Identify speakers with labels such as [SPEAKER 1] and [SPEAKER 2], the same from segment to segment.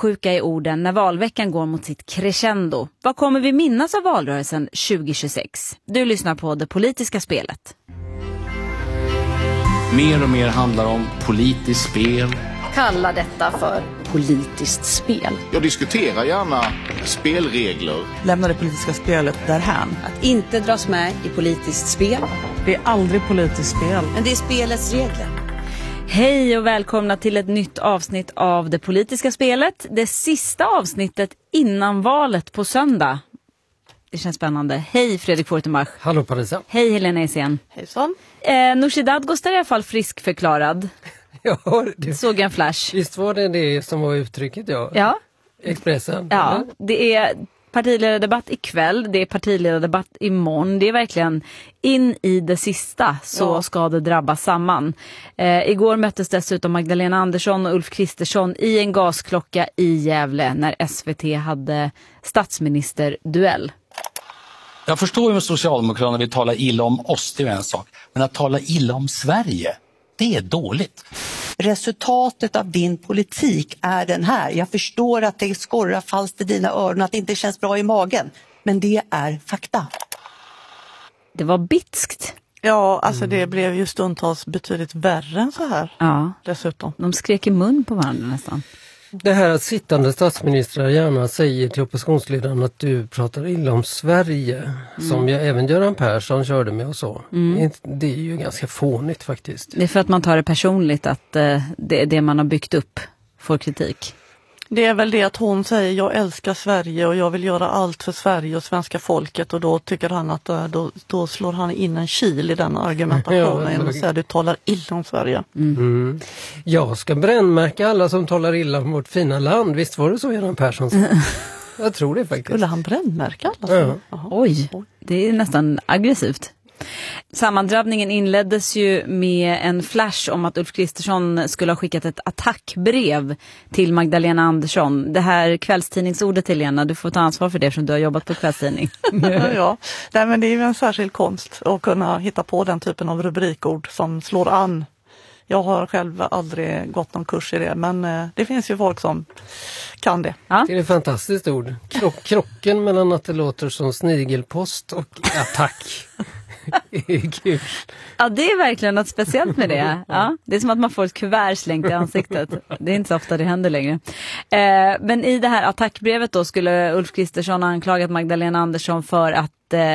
[SPEAKER 1] avundsjuka i orden när valveckan går mot sitt crescendo. Vad kommer vi minnas av valrörelsen 2026? Du lyssnar på Det politiska spelet.
[SPEAKER 2] Mer och mer handlar om politiskt spel.
[SPEAKER 3] Kalla detta för politiskt spel.
[SPEAKER 4] Jag diskuterar gärna spelregler.
[SPEAKER 5] Lämna det politiska spelet därhän.
[SPEAKER 3] Att inte dras med i politiskt spel.
[SPEAKER 5] Det är aldrig politiskt spel.
[SPEAKER 3] Men det är spelets regler.
[SPEAKER 1] Hej och välkomna till ett nytt avsnitt av Det politiska spelet. Det sista avsnittet innan valet på söndag. Det känns spännande. Hej Fredrik Fortenbach.
[SPEAKER 6] Hallå Parisa.
[SPEAKER 1] Hej Helena Essien.
[SPEAKER 3] Hejsan.
[SPEAKER 1] Nooshi Dadgostar är i alla fall friskförklarad.
[SPEAKER 6] Ja, det
[SPEAKER 1] såg en flash.
[SPEAKER 6] Visst var det som var uttrycket, ja.
[SPEAKER 1] Ja.
[SPEAKER 6] Expressen.
[SPEAKER 1] Ja,
[SPEAKER 6] eller?
[SPEAKER 1] det är partiledardebatt ikväll, det är partiledardebatt imorgon. Det är verkligen in i det sista så ska det drabba samman. Igår möttes dessutom Magdalena Andersson och Ulf Kristersson i en gasklocka i Gävle när SVT hade statsministerduell.
[SPEAKER 2] Jag förstår ju Socialdemokraterna vill tala illa om oss, det är en sak. Men att tala illa om Sverige, det är dåligt.
[SPEAKER 7] Resultatet av din politik är den här. Jag förstår att det skorrar falskt i dina öron, att det inte känns bra i magen. Men det är fakta.
[SPEAKER 1] Det var bitskt.
[SPEAKER 5] Ja, alltså det blev ju stundtals betydligt värre än så här.
[SPEAKER 1] Ja,
[SPEAKER 5] dessutom.
[SPEAKER 1] De skrek i mun på varandra nästan.
[SPEAKER 6] Det här att sittande statsministrar gärna säger till oppositionsledaren att du pratar illa om Sverige, som jag även Göran Persson körde med och så. Det är ju ganska fånigt faktiskt.
[SPEAKER 1] Det är för att man tar det personligt att det man har byggt upp får kritik.
[SPEAKER 5] Det är väl det att hon säger jag älskar Sverige och jag vill göra allt för Sverige och svenska folket, och då tycker han att då slår han in en kil i den argumentationen och säger du talar illa om Sverige.
[SPEAKER 6] Jag ska brännmärka alla som talar illa om vårt fina land. Visst var det så Göran Persson sa? Jag tror det faktiskt.
[SPEAKER 5] Skulle han brännmärka alla?
[SPEAKER 6] Ja.
[SPEAKER 1] Oj, det är nästan aggressivt. Sammandrabbningen inleddes ju med en flash om att Ulf Kristersson skulle ha skickat ett attackbrev till Magdalena Andersson. Det här kvällstidningsordet, Helena, du får ta ansvar för det eftersom du har jobbat på kvällstidning.
[SPEAKER 5] Ja, nej, men det är ju en särskild konst att kunna hitta på den typen av rubrikord som slår an. Jag har själv aldrig gått någon kurs i det, men det finns ju folk som kan det.
[SPEAKER 1] Ja.
[SPEAKER 6] Det är ett fantastiskt ord. Krocken mellan att det låter som snigelpost och attack. Det är kul.
[SPEAKER 1] Ja, det är verkligen något speciellt med det. Ja, det är som att man får ett kuvert slängt i ansiktet. Det är inte så ofta det händer längre. Men i det här attackbrevet då skulle Ulf Kristersson ha anklagat Magdalena Andersson för att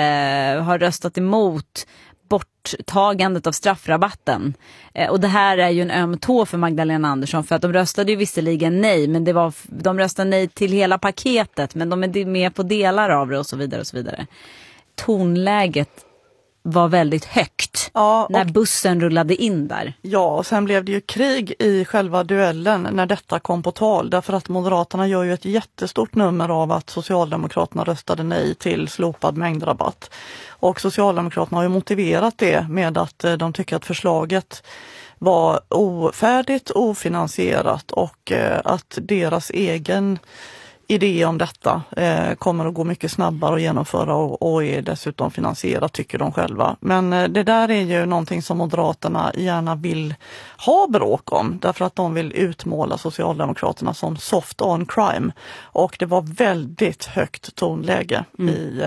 [SPEAKER 1] ha röstat emot borttagandet av straffrabatten. Och det här är ju en öm tå för Magdalena Andersson, för att de röstade ju visserligen nej, men de röstade nej till hela paketet, men de är med på delar av det och så vidare och så vidare. Tonläget var väldigt högt när bussen rullade in där. Ja,
[SPEAKER 5] och sen blev det ju krig i själva duellen när detta kom på tal. Därför att Moderaterna gör ju ett jättestort nummer av att Socialdemokraterna röstade nej till slopad mängdrabatt. Och Socialdemokraterna har ju motiverat det med att de tycker att förslaget var ofärdigt, ofinansierat och att deras egen idé om detta kommer att gå mycket snabbare att genomföra och är dessutom finansierat, tycker de själva. Men det där är ju någonting som Moderaterna gärna vill ha bråk om, därför att de vill utmåla Socialdemokraterna som soft on crime. Och det var väldigt högt tonläge i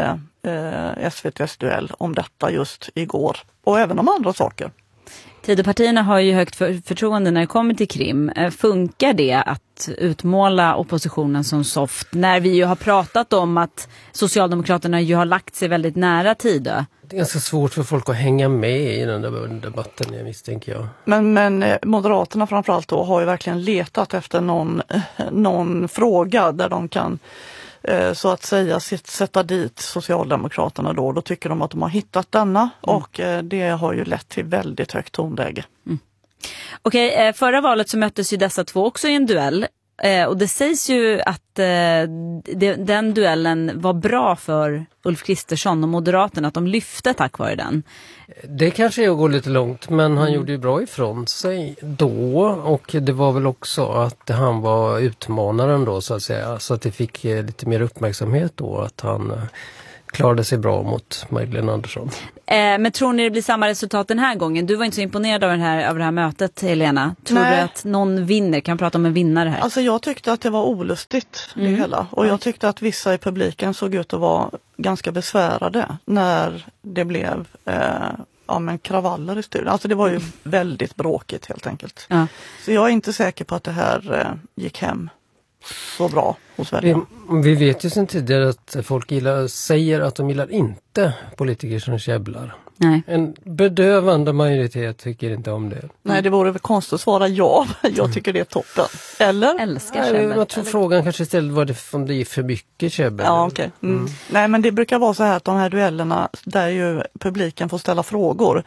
[SPEAKER 5] SVT:s duell om detta just igår. Och även om andra saker.
[SPEAKER 1] Tidöpartierna har ju högt förtroende när det kommer till Krim. Funkar det att utmåla oppositionen som soft när vi ju har pratat om att Socialdemokraterna ju har lagt sig väldigt nära Tidö?
[SPEAKER 6] Det är ganska svårt för folk att hänga med i den där debatten, jag misstänker jag.
[SPEAKER 5] Men Moderaterna framförallt då har ju verkligen letat efter någon fråga där de kan så att säga sätta dit Socialdemokraterna då. Då tycker de att de har hittat denna och det har ju lett till väldigt högt tonläge.
[SPEAKER 1] Okej, förra valet så möttes ju dessa två också i en duell. Och det sägs ju att den duellen var bra för Ulf Kristersson och Moderaterna, att de lyfte tack vare den.
[SPEAKER 6] Det kanske är att gå lite långt, men han gjorde ju bra ifrån sig då, och det var väl också att han var utmanaren då så att säga, så att det fick lite mer uppmärksamhet då, att han klarade sig bra mot Magdalena Andersson.
[SPEAKER 1] Men tror ni det blir samma resultat den här gången? Du var inte så imponerad av det här mötet, Helena. Tror du att någon vinner? Kan prata om en vinnare här?
[SPEAKER 5] Alltså jag tyckte att det var olustigt det hela. Och jag tyckte att vissa i publiken såg ut att vara ganska besvärade när det blev kravaller i studion. Alltså det var ju väldigt bråkigt helt enkelt. Ja. Så jag är inte säker på att det här gick hem så bra hos väljarna.
[SPEAKER 6] Vi vet ju sedan tidigare att folk säger att de gillar inte politiker som käbblar.
[SPEAKER 1] Nej.
[SPEAKER 6] En bedövande majoritet tycker inte om det.
[SPEAKER 5] Nej, det vore väl konstigt att svara ja. Jag tycker det är toppen. Eller?
[SPEAKER 1] Älskar käbbel.
[SPEAKER 6] Jag tror frågan kanske istället var om det är för mycket käbbel.
[SPEAKER 5] Ja, okej. Nej, men det brukar vara så här att de här duellerna där ju publiken får ställa frågor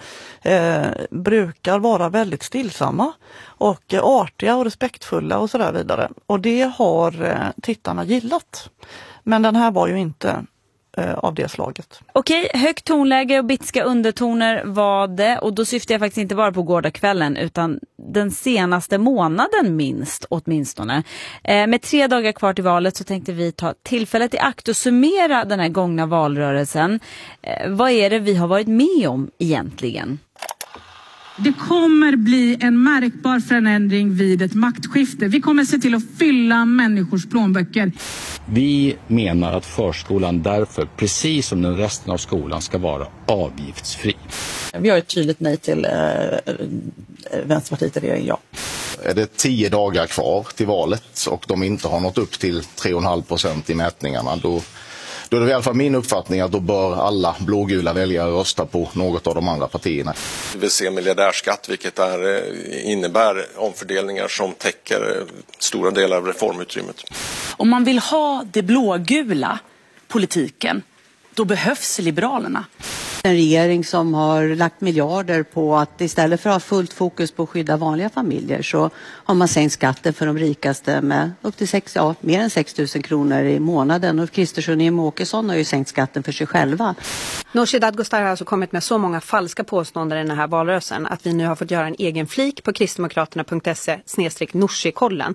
[SPEAKER 5] brukar vara väldigt stillsamma och artiga och respektfulla och så där vidare. Och det har tittarna gillat. Men den här var ju inte av det slaget.
[SPEAKER 1] Okej, högt tonläge och bitska undertoner var det, och då syftar jag faktiskt inte bara på gårdagskvällen utan den senaste månaden åtminstone. Med 3 dagar kvar till valet så tänkte vi ta tillfället i akt och summera den här gångna valrörelsen. Vad är det vi har varit med om egentligen?
[SPEAKER 8] Det kommer bli en märkbar förändring vid ett maktskifte. Vi kommer se till att fylla människors plånböcker.
[SPEAKER 9] Vi menar att förskolan därför, precis som den resten av skolan, ska vara avgiftsfri.
[SPEAKER 7] Vi har ett tydligt nej till Vänsterpartiet i regeringen, ja.
[SPEAKER 4] Är det 10 dagar kvar till valet och de inte har nått upp till 3,5% i mätningarna, då är det i alla fall min uppfattning att då bör alla blågula väljare rösta på något av de andra partierna.
[SPEAKER 10] Vi vill se miljardärskatt, vilket innebär omfördelningar som täcker stora delar av reformutrymmet.
[SPEAKER 11] Om man vill ha det blågula politiken, då behövs Liberalerna.
[SPEAKER 7] En regering som har lagt miljarder på att istället för att ha fullt fokus på att skydda vanliga familjer så har man sänkt skatten för de rikaste med upp till mer än 6 000 kronor i månaden. Och Kristersson och Jimmie Åkesson har ju sänkt skatten för sig själva.
[SPEAKER 12] Nooshi Dadgostar har alltså kommit med så många falska påståenden i den här valrörelsen att vi nu har fått göra en egen flik på kristdemokraterna.se/Nooshi-kollen.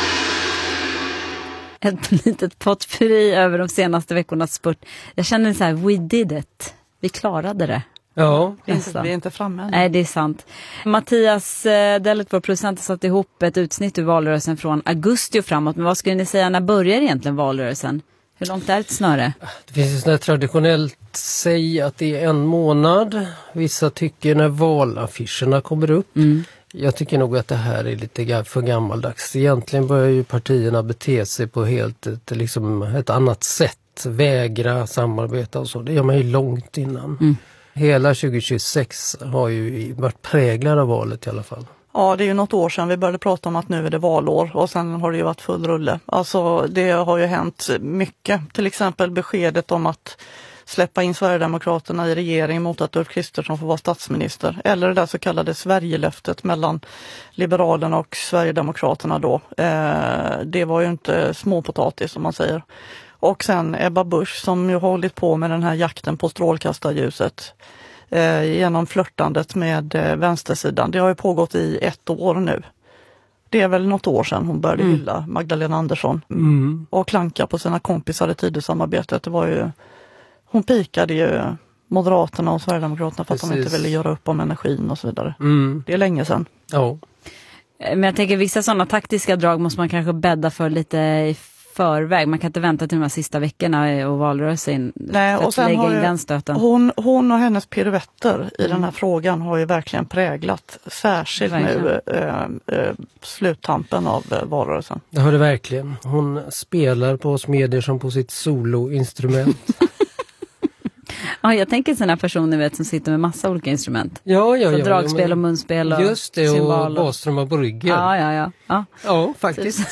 [SPEAKER 1] Ett litet potpurri över de senaste veckornas spurt. Jag känner så här, we did it. Vi klarade det.
[SPEAKER 6] Ja.
[SPEAKER 5] Vi är inte framme än.
[SPEAKER 1] Nej, det är sant. Mattias Dellet, vår producent, har satt ihop ett utsnitt ur valrörelsen från augusti och framåt. Men vad skulle ni säga, när börjar egentligen valrörelsen? Hur långt är ett snöre? Det
[SPEAKER 6] finns ju sådär traditionellt säg att det är 1 månad. Vissa tycker när valaffischerna kommer upp. Jag tycker nog att det här är lite för gammaldags. Egentligen börjar ju partierna bete sig på ett annat sätt. Vägra samarbeta och så. Det gör man ju långt innan. Hela 2026 har ju varit präglad av valet i alla fall.
[SPEAKER 5] Ja, det är ju något år sedan vi började prata om att nu är det valår och sen har det ju varit full rulle. Alltså det har ju hänt mycket. Till exempel beskedet om att släppa in Sverigedemokraterna i regeringen mot att Ulf Kristersson får vara statsminister. Eller det där så kallade Sverigelöftet mellan Liberalerna och Sverigedemokraterna då. Det var ju inte småpotatis som man säger. Och sen Ebba Busch som ju har hållit på med den här jakten på strålkastarljuset genom flörtandet med vänstersidan. Det har ju pågått i 1 år nu. Det är väl något år sedan hon började hylla Magdalena Andersson och klanka på sina kompisar i Tidösamarbetet. Det var ju, hon pikade ju Moderaterna och Sverigedemokraterna för att de inte ville göra upp om energin och så vidare. Det är länge sedan.
[SPEAKER 6] Ja.
[SPEAKER 1] Men jag tänker vissa sådana taktiska drag måste man kanske bädda för lite i förväg. Man kan inte vänta till de här sista veckorna och valrörelsen.
[SPEAKER 5] Nej, och sen
[SPEAKER 1] lägga
[SPEAKER 5] har
[SPEAKER 1] in den stöten.
[SPEAKER 5] Hon och hennes piruetter i den här frågan har ju verkligen präglat särskilt nu sluttampen av valrörelsen.
[SPEAKER 6] Det har det verkligen. Hon spelar på oss medier som på sitt soloinstrument.
[SPEAKER 1] Ja, jag tänker sådana personer som sitter med massa olika instrument.
[SPEAKER 6] Ja.
[SPEAKER 1] Dragspel och munspel och
[SPEAKER 6] just det,
[SPEAKER 1] symbol
[SPEAKER 6] och basströmmar på ryggen.
[SPEAKER 1] Ja,
[SPEAKER 6] faktiskt.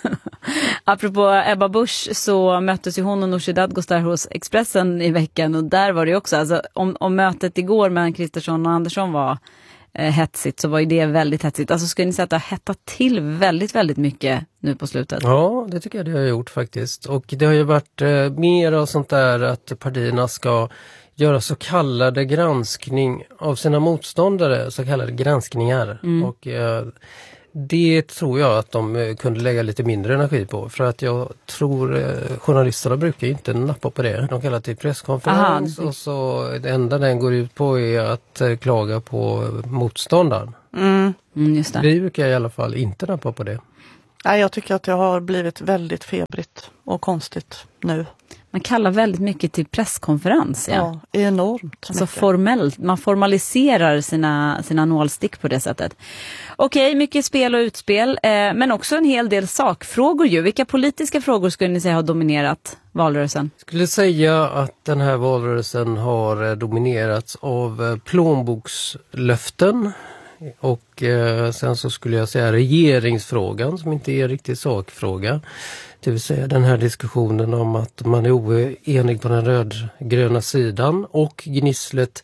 [SPEAKER 1] Apropå Ebba Busch så möttes ju hon och Nooshi Dadgostar hos Expressen i veckan och där var det också, alltså om mötet igår mellan Kristersson och Andersson var hetsigt så var ju det väldigt hetsigt. Alltså skulle ni säga att det har hettat till väldigt, väldigt mycket nu på slutet?
[SPEAKER 6] Ja, det tycker jag det har gjort faktiskt. Och det har ju varit mer av sånt där att partierna ska göra så kallade granskning av sina motståndare, så kallade granskningar. Och Det tror jag att de kunde lägga lite mindre energi på. För att jag tror journalisterna brukar inte nappa på det. De kallar till presskonferens och så det enda den går ut på är att klaga på motståndaren.
[SPEAKER 1] Just det.
[SPEAKER 6] Vi brukar i alla fall inte nappa på det.
[SPEAKER 5] Nej, jag tycker att det har blivit väldigt febrigt och konstigt nu.
[SPEAKER 1] Man kallar väldigt mycket till presskonferens.
[SPEAKER 5] Ja, enormt.
[SPEAKER 1] Alltså formellt, man formaliserar sina nålstick på det sättet. Okej, mycket spel och utspel, men också en hel del sakfrågor ju. Vilka politiska frågor skulle ni säga har dominerat valrörelsen?
[SPEAKER 6] Jag skulle säga att den här valrörelsen har dominerats av plånbokslöften. Och sen så skulle jag säga regeringsfrågan som inte är riktigt sakfråga. Det vill säga den här diskussionen om att man är oenig på den rödgröna sidan och gnisslet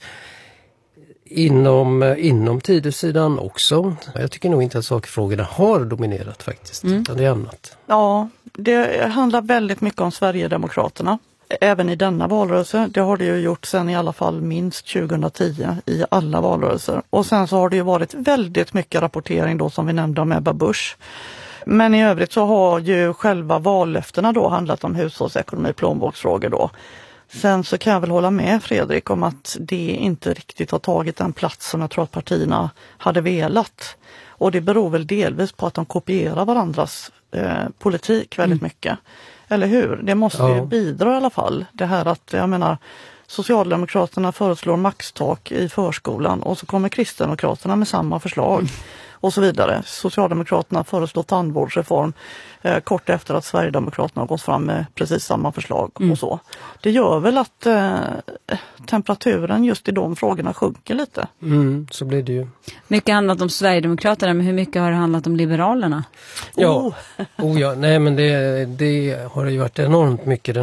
[SPEAKER 6] inom tidssidan också. Jag tycker nog inte att sakfrågorna har dominerat faktiskt, utan det är annat.
[SPEAKER 5] Ja, det handlar väldigt mycket om Sverigedemokraterna. Även i denna valrörelse, det har det ju gjort sedan i alla fall minst 2010 i alla valrörelser. Och sen så har det ju varit väldigt mycket rapportering då som vi nämnde om Ebba Busch. Men i övrigt så har ju själva vallöftena då handlat om hushållsekonomi, plånboksfrågor då. Sen så kan jag väl hålla med Fredrik om att det inte riktigt har tagit den plats som jag tror att partierna hade velat. Och det beror väl delvis på att de kopierar varandras politik väldigt mycket. Eller hur? Det måste ju bidra i alla fall. Det här att, jag menar, Socialdemokraterna föreslår maxtak i förskolan och så kommer Kristdemokraterna med samma förslag och så vidare. Socialdemokraterna föreslår tandvårdsreform kort efter att Sverigedemokraterna har gått fram med precis samma förslag och så. Det gör väl att temperaturen just i de frågorna sjunker lite.
[SPEAKER 6] Så blir det ju.
[SPEAKER 1] Mycket handlat om Sverigedemokraterna, men hur mycket har det handlat om Liberalerna?
[SPEAKER 6] Ja, nej men det har ju varit enormt mycket i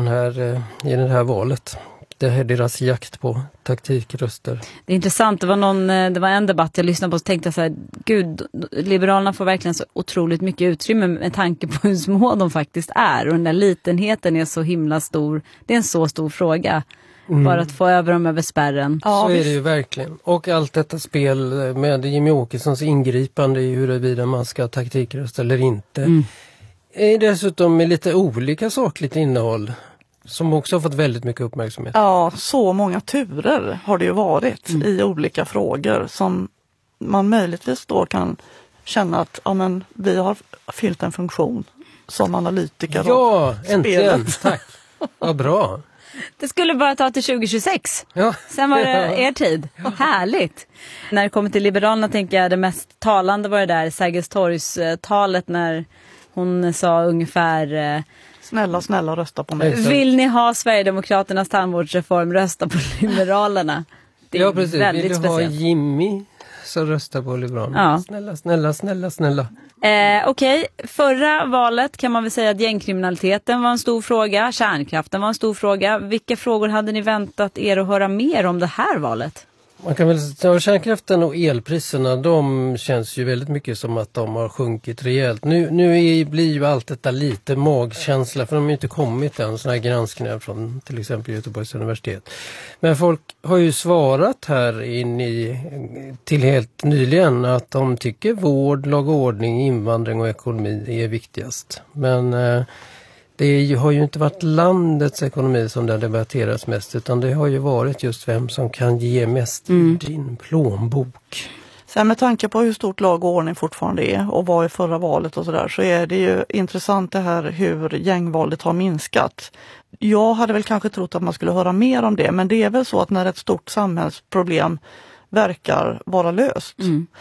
[SPEAKER 6] det här valet. Det här är deras jakt på taktikröster. Det
[SPEAKER 1] är intressant, det var en debatt jag lyssnade på och tänkte så här, gud, Liberalerna får verkligen så otroligt mycket utrymme med tanke på hur små de faktiskt är. Och den där litenheten är så himla stor, det är en så stor fråga. Bara att få över dem över spärren.
[SPEAKER 6] Ja, så är det ju verkligen. Och allt detta spel med Jimmy Åkessons ingripande i huruvida man ska ha taktikröst eller inte. Är dessutom med lite olika sakligt innehåll. Som också har fått väldigt mycket uppmärksamhet.
[SPEAKER 5] Ja, så många turer har det ju varit i olika frågor som man möjligtvis då kan känna att vi har fyllt en funktion som analytiker.
[SPEAKER 6] Ja, äntligen! Tack! Vad bra!
[SPEAKER 1] Det skulle bara ta till 2026.
[SPEAKER 6] Ja.
[SPEAKER 1] Sen var det er tid. Härligt! När det kommer till Liberalerna tänker jag det mest talande var det där Sergels torgs-talet när hon sa ungefär...
[SPEAKER 5] Snälla rösta på mig.
[SPEAKER 1] Vill ni ha Sverigedemokraternas tandvårdsreform, rösta på Liberalerna. Det är
[SPEAKER 6] precis.
[SPEAKER 1] Väldigt
[SPEAKER 6] Vill du
[SPEAKER 1] speciellt.
[SPEAKER 6] ha Jimmy så rösta på Liberalerna. Ja. Snälla.
[SPEAKER 1] Okej, förra valet kan man väl säga att gängkriminaliteten var en stor fråga. Kärnkraften var en stor fråga. Vilka frågor hade ni väntat er att höra mer om det här valet?
[SPEAKER 6] Man kan väl säga kärnkraften och elpriserna, de känns ju väldigt mycket som att de har sjunkit rejält. Nu blir ju allt detta lite magkänsla, för de har ju inte kommit än sådana här granskningar från till exempel Göteborgs universitet. Men folk har ju svarat här till helt nyligen att de tycker vård, lag och ordning, invandring och ekonomi är viktigast. Men det har ju inte varit landets ekonomi som det debatteras mest, utan det har ju varit just vem som kan ge mest i din plånbok.
[SPEAKER 5] Sen med tanke på hur stort lag och ordning fortfarande är och var i förra valet och sådär, så är det ju intressant det här hur gängvåldet har minskat. Jag hade väl kanske trott att man skulle höra mer om det, men det är väl så att när ett stort samhällsproblem verkar vara löst,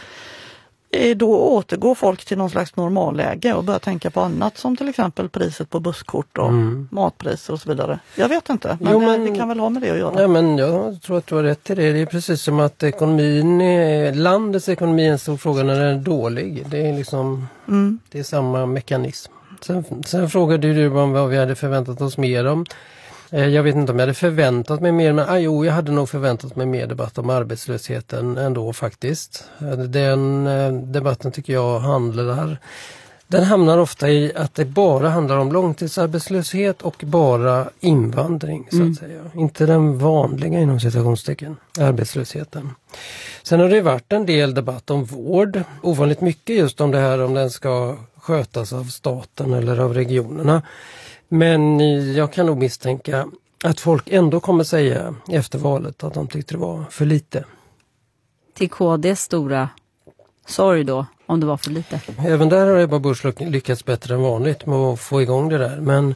[SPEAKER 5] då återgår folk till någon slags normalläge och börjar tänka på annat som till exempel priset på busskort och matpriser och så vidare. Jag vet inte, men det kan väl ha med det att göra.
[SPEAKER 6] Ja, men jag tror att du har rätt i det. Det är precis som att landets ekonomi är en stor fråga när den är dålig. Det är liksom det är samma mekanism. Sen frågade du om vad vi hade förväntat oss mer om. Jag vet inte om jag hade förväntat mig mer, men jag hade nog förväntat mig mer debatt om arbetslösheten ändå faktiskt. Den debatten tycker jag handlar Den hamnar ofta i att det bara handlar om långtidsarbetslöshet och bara invandring så att säga. Inte den vanliga inom citationstecken arbetslösheten. Sen har det varit en del debatt om vård. Ovanligt mycket just om det här om den ska skötas av staten eller av regionerna. Men jag kan nog misstänka att folk ändå kommer säga efter valet att de tyckte det var för lite.
[SPEAKER 1] Till KDs stora sorg då, om det var för lite.
[SPEAKER 6] Även där har Ebba Busch lyckats bättre än vanligt med att få igång det där. Men